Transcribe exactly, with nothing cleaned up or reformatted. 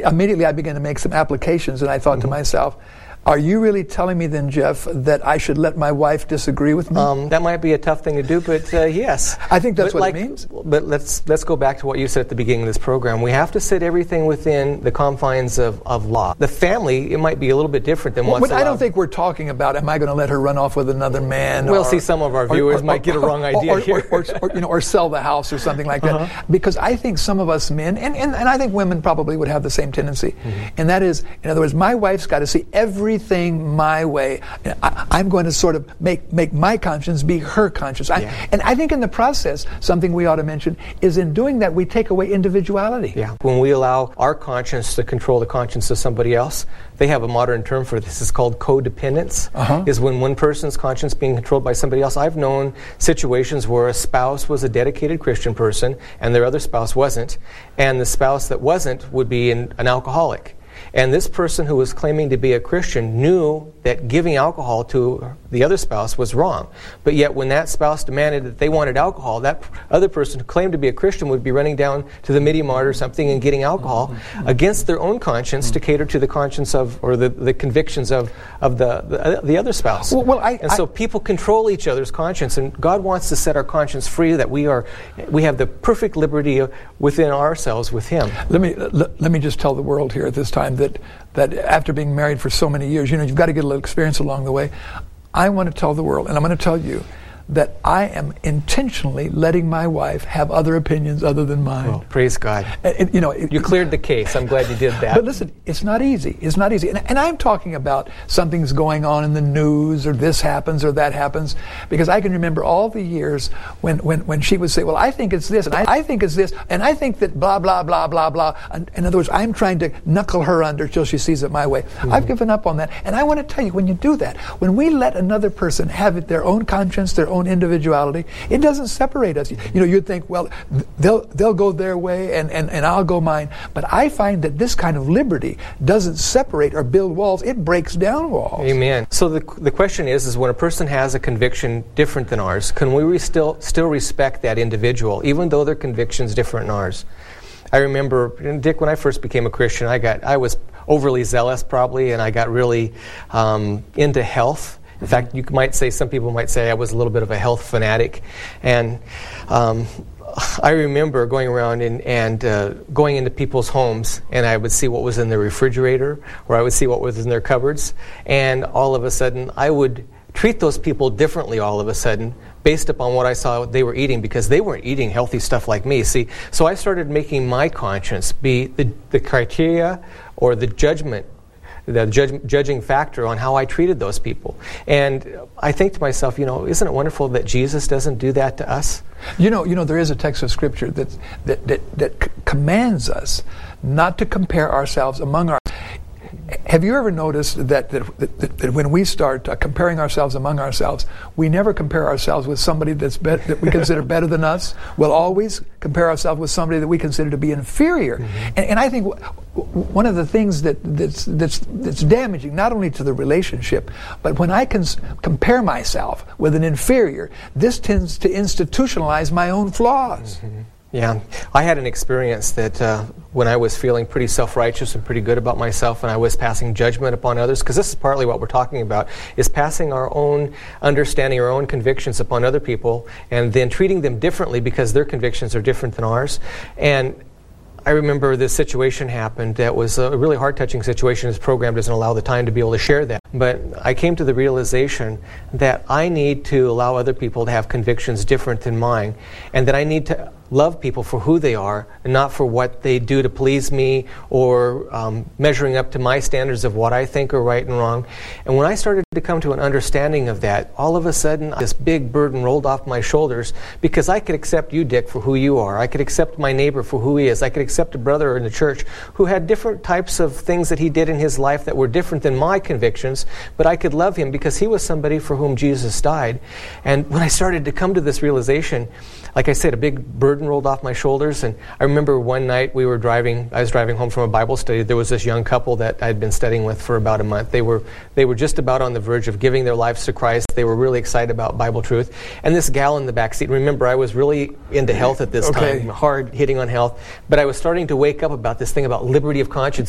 immediately I began to make some applications, and I thought mm-hmm. to myself, are you really telling me then, Jeff, that I should let my wife disagree with me? Um, that might be a tough thing to do, but uh, yes. I think that's but what like, it means. But let's let's go back to what you said at the beginning of this program. We have to set everything within the confines of, of law. The family, it might be a little bit different than well, what's But allowed. I don't think we're talking about, am I going to let her run off with another man? We'll or, see some of our viewers or, or, might get a wrong idea or, here. Or, or, or, you know, or sell the house or something like that. Uh-huh. Because I think some of us men, and, and, and I think women probably would have the same tendency, mm-hmm. and that is, in other words, my wife's got to see everything my way. I, I'm going to sort of make, make my conscience be her conscience. I, yeah. And I think in the process, something we ought to mention is in doing that, we take away individuality. Yeah. When we allow our conscience to control the conscience of somebody else, they have a modern term for this. It's called codependence. Uh-huh. Is when one person's conscience being controlled by somebody else. I've known situations where a spouse was a dedicated Christian person and their other spouse wasn't, and the spouse that wasn't would be an, an alcoholic. And this person who was claiming to be a Christian knew that giving alcohol to the other spouse was wrong. But yet when that spouse demanded that they wanted alcohol, that other person who claimed to be a Christian would be running down to the Midi Mart or something and getting alcohol mm-hmm. against their own conscience mm-hmm. to cater to the conscience of, or the, the convictions of, of the, the the other spouse. Well, well I, and so I, people control each other's conscience, and God wants to set our conscience free, that we are we have the perfect liberty within ourselves with Him. Let me let, let me just tell the world here at this time that that after being married for so many years, you know, you've got to get a little experience along the way. I want to tell the world, and I'm going to tell you, that I am intentionally letting my wife have other opinions other than mine. Oh, praise God. And, and, you know, it, you cleared the case. I'm glad you did that. But listen, it's not easy. It's not easy. And, and I'm talking about something's going on in the news, or this happens or that happens, because I can remember all the years when, when, when she would say, well, I think it's this, and I, I think it's this, and I think that blah, blah, blah, blah, blah. And, in other words, I'm trying to knuckle her under till she sees it my way. Mm-hmm. I've given up on that. And I want to tell you, when you do that, when we let another person have it, their own conscience, their own individuality, it doesn't separate us. You know, you'd think, well, they'll they'll go their way and, and, and I'll go mine. But I find that this kind of liberty doesn't separate or build walls. It breaks down walls. Amen. So the the question is, is when a person has a conviction different than ours, can we re- still still respect that individual, even though their conviction's different than ours? I remember, Dick, when I first became a Christian, I got I was overly zealous probably, and I got really um, into health. In fact, you might say, some people might say I was a little bit of a health fanatic. And um, I remember going around and, and uh, going into people's homes, and I would see what was in their refrigerator, or I would see what was in their cupboards, and all of a sudden I would treat those people differently all of a sudden based upon what I saw they were eating, because they weren't eating healthy stuff like me. See, so I started making my conscience be the, the criteria or the judgment the judge, judging factor on how I treated those people. And I think to myself, you know, isn't it wonderful that Jesus doesn't do that to us? You know, you know, there is a text of Scripture that that that, that c- commands us not to compare ourselves among our. Have you ever noticed that that, that, that when we start uh, comparing ourselves among ourselves, we never compare ourselves with somebody that's be- that we consider better than us? We'll always compare ourselves with somebody that we consider to be inferior. Mm-hmm. And, and I think w- w- one of the things that that's, that's that's damaging, not only to the relationship, but when I can compare myself with an inferior, this tends to institutionalize my own flaws. Mm-hmm. Yeah, I had an experience that uh, when I was feeling pretty self-righteous and pretty good about myself, and I was passing judgment upon others, because this is partly what we're talking about, is passing our own understanding, our own convictions upon other people, and then treating them differently because their convictions are different than ours. And I remember this situation happened that was a really heart-touching situation. This program doesn't allow the time to be able to share that. But I came to the realization that I need to allow other people to have convictions different than mine, and that I need to love people for who they are and not for what they do to please me, or um, measuring up to my standards of what I think are right and wrong. And when I started to come to an understanding of that, all of a sudden this big burden rolled off my shoulders, because I could accept you, Dick, for who you are. I could accept my neighbor for who he is. I could accept a brother in the church who had different types of things that he did in his life that were different than my convictions, but I could love him because he was somebody for whom Jesus died. And when I started to come to this realization, like I said, a big burden rolled off my shoulders. And I remember one night we were driving, I was driving home from a Bible study. There was this young couple that I'd been studying with for about a month. They were they were just about on the verge of giving their lives to Christ. They were really excited about Bible truth. And this gal in the back seat, remember, I was really into health at this okay. time, hard hitting on health. But I was starting to wake up about this thing about liberty of conscience.